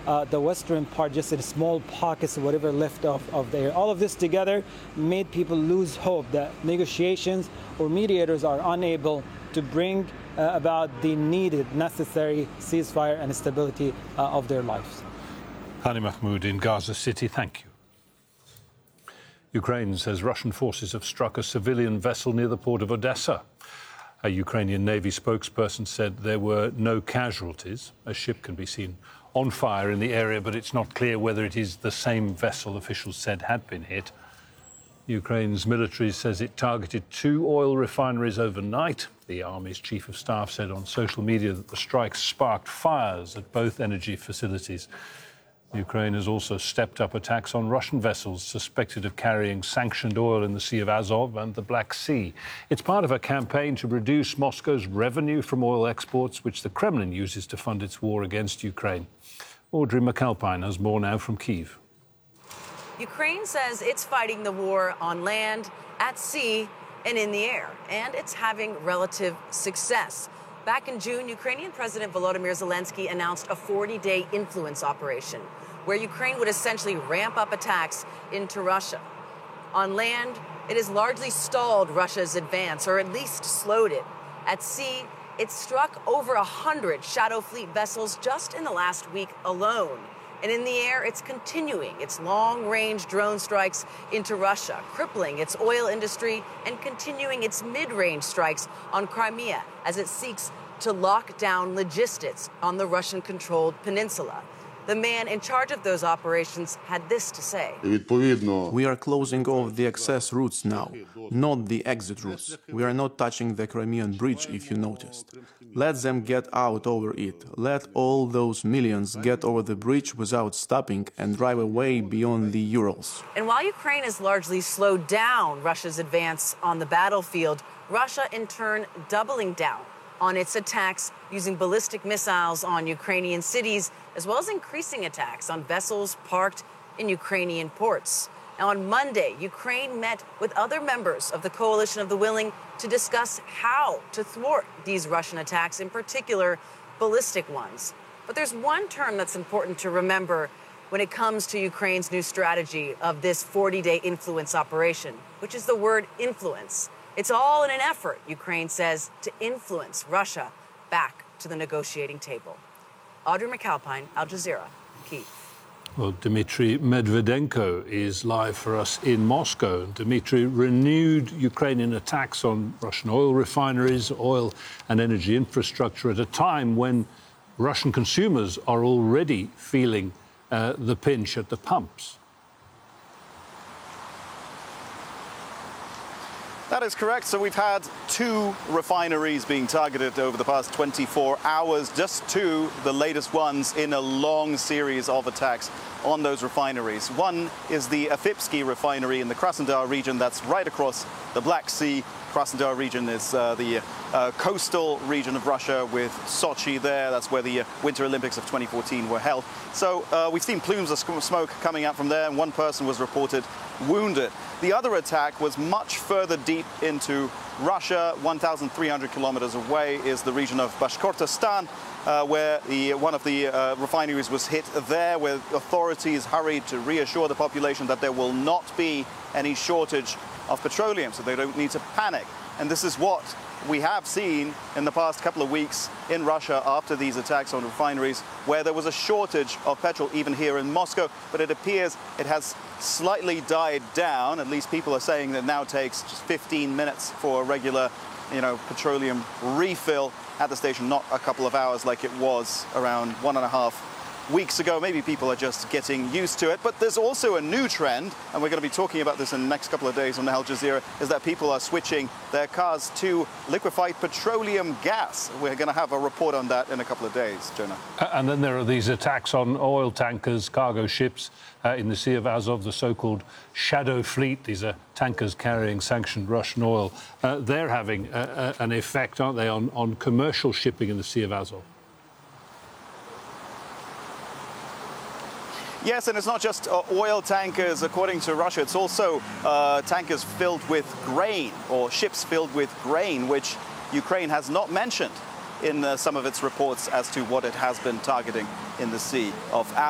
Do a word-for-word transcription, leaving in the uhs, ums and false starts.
uh, the western part, just in small pockets, whatever left of, of the air. All of this together made people lose hope that negotiations or mediators are unable to bring uh, about the needed, necessary ceasefire and stability uh, of their lives. Hani Mahmoud in Gaza City, thank you. Ukraine says Russian forces have struck a civilian vessel near the port of Odessa. A Ukrainian Navy spokesperson said there were no casualties. A ship can be seen on fire in the area, but it's not clear whether it is the same vessel officials said had been hit. Ukraine's military says it targeted two oil refineries overnight. The Army's chief of staff said on social media that the strikes sparked fires at both energy facilities. Ukraine has also stepped up attacks on Russian vessels suspected of carrying sanctioned oil in the Sea of Azov and the Black Sea. It's part of a campaign to reduce Moscow's revenue from oil exports, which the Kremlin uses to fund its war against Ukraine. Audrey McAlpine has more now from Kyiv. Ukraine says it's fighting the war on land, at sea, and in the air, and it's having relative success. Back in June, Ukrainian President Volodymyr Zelensky announced a forty-day influence operation, where Ukraine would essentially ramp up attacks into Russia. On land, it has largely stalled Russia's advance, or at least slowed it. At sea, it struck over one hundred Shadow Fleet vessels just in the last week alone. And in the air, it's continuing its long-range drone strikes into Russia, crippling its oil industry and continuing its mid-range strikes on Crimea as it seeks to lock down logistics on the Russian-controlled peninsula. The man in charge of those operations had this to say. We are closing off the access routes now, not the exit routes. We are not touching the Crimean Bridge, if you noticed. Let them get out over it. Let all those millions get over the bridge without stopping and drive away beyond the Urals. And while Ukraine has largely slowed down Russia's advance on the battlefield, Russia in turn doubling down on its attacks using ballistic missiles on Ukrainian cities, as well as increasing attacks on vessels parked in Ukrainian ports. Now, on Monday, Ukraine met with other members of the Coalition of the Willing to discuss how to thwart these Russian attacks, in particular, ballistic ones. But there's one term that's important to remember when it comes to Ukraine's new strategy of this forty-day influence operation, which is the word influence. It's all in an effort, Ukraine says, to influence Russia back to the negotiating table. Audrey McAlpine, Al Jazeera, Kyiv. Well, Dmitry Medvedenko is live for us in Moscow. Dmitry, renewed Ukrainian attacks on Russian oil refineries, oil and energy infrastructure at a time when Russian consumers are already feeling uh, the pinch at the pumps. That is correct. So we've had two refineries being targeted over the past twenty-four hours, just two, the latest ones in a long series of attacks on those refineries. One is the Afipsky refinery in the Krasnodar region that's right across the Black Sea. Krasnodar region is uh, the uh, coastal region of Russia with Sochi there. That's where the uh, Winter Olympics of twenty fourteen were held. So uh, we've seen plumes of smoke coming out from there, and one person was reported wounded. The other attack was much further deep into Russia. one thousand three hundred kilometers away is the region of Bashkortostan, uh, where the, one of the uh, refineries was hit there, where authorities hurried to reassure the population that there will not be any shortage of petroleum, so they don't need to panic. And this is what we have seen in the past couple of weeks in Russia after these attacks on refineries, where there was a shortage of petrol even here in Moscow, but it appears it has slightly died down. At least people are saying that it now takes just fifteen minutes for a regular, you know, petroleum refill at the station, not a couple of hours like it was around one and a half weeks ago. Maybe people are just getting used to it. But there's also a new trend, and we're going to be talking about this in the next couple of days on Al Jazeera, is that people are switching their cars to liquefied petroleum gas. We're going to have a report on that in a couple of days, Jonah. And then there are these attacks on oil tankers, cargo ships uh, in the Sea of Azov, the so-called Shadow Fleet. These are tankers carrying sanctioned Russian oil. Uh, they're having a, a, an effect, aren't they, on, on commercial shipping in the Sea of Azov? Yes, and it's not just uh, oil tankers, according to Russia. It's also uh, tankers filled with grain, or ships filled with grain, which Ukraine has not mentioned in uh, some of its reports as to what it has been targeting in the Sea of Azov.